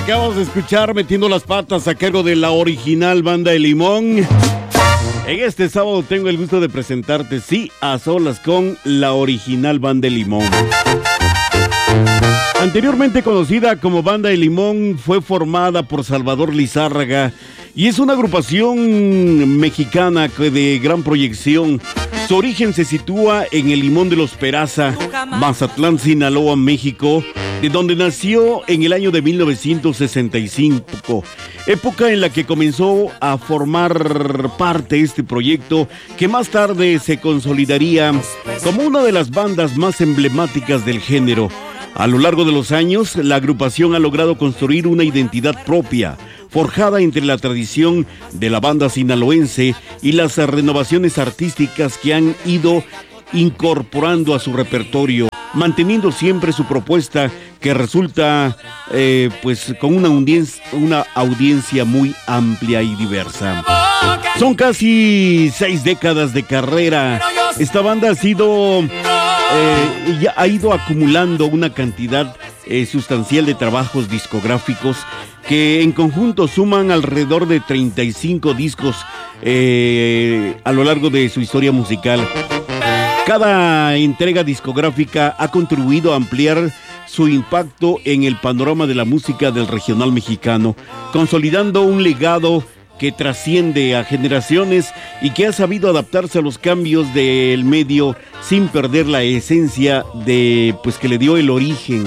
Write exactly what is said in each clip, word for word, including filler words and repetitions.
Acabas de escuchar Metiendo las Patas a cargo de la original Banda El Limón. En este sábado tengo el gusto de presentarte, sí, a solas con la original Banda El Limón. Anteriormente conocida como Banda El Limón, fue formada por Salvador Lizárraga y es una agrupación mexicana de gran proyección. Su origen se sitúa en el Limón de los Peraza, Mazatlán, Sinaloa, México, de donde nació en el año de mil novecientos sesenta y cinco, época en la que comenzó a formar parte de este proyecto, que más tarde se consolidaría como una de las bandas más emblemáticas del género. A lo largo de los años, la agrupación ha logrado construir una identidad propia, forjada entre la tradición de la banda sinaloense y las renovaciones artísticas que han ido incorporando a su repertorio, manteniendo siempre su propuesta que resulta eh, pues con una audiencia, una audiencia muy amplia y diversa. Son casi seis décadas de carrera. Esta banda ha sido eh, ya ha ido acumulando una cantidad eh, sustancial de trabajos discográficos que en conjunto suman alrededor de treinta y cinco discos eh, a lo largo de su historia musical. Cada entrega discográfica ha contribuido a ampliar su impacto en el panorama de la música del regional mexicano, consolidando un legado que trasciende a generaciones y que ha sabido adaptarse a los cambios del medio sin perder la esencia de, pues, que le dio el origen.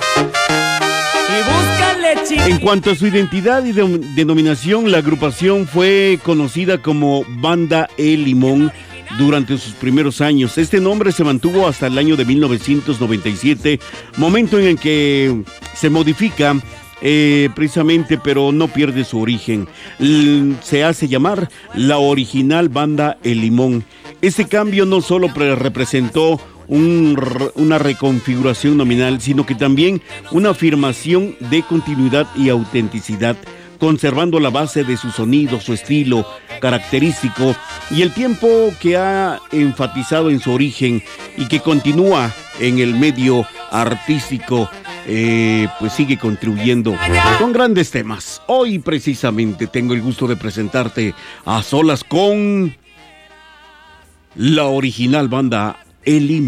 En cuanto a su identidad y de, denominación, la agrupación fue conocida como Banda El Limón durante sus primeros años. Este nombre se mantuvo hasta el año de mil novecientos noventa y siete, momento en el que se modifica eh, precisamente, pero no pierde su origen. L- se hace llamar la original Banda El Limón. Este cambio no solo pre- representó un, una reconfiguración nominal, sino que también una afirmación de continuidad y autenticidad, conservando la base de su sonido, su estilo característico y el tiempo que ha enfatizado en su origen y que continúa en el medio artístico, eh, pues sigue contribuyendo con grandes temas. Hoy precisamente tengo el gusto de presentarte a solas con la original Banda El Limón.